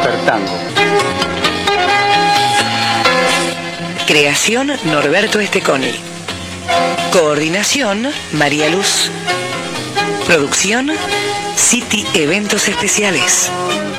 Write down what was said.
Tango. Creación Norberto Esteconi. Coordinación María Luz. Producción City Eventos Especiales.